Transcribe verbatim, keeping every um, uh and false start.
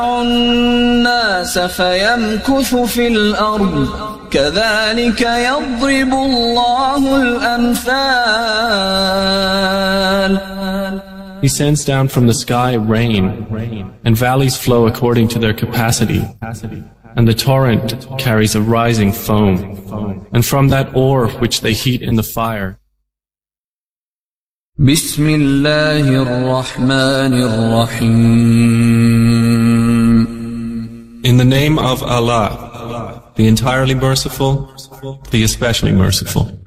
الناس فيمكث في الأرض كذلك يضرب الله الأمثال. He sends down from the sky rain, and valleys flow according to their capacity, and the torrent carries a rising foam, and from that ore which they heat in the fire. بسم الله الرحمن الرحيم. In the name of Allah, the entirely merciful, the especially merciful.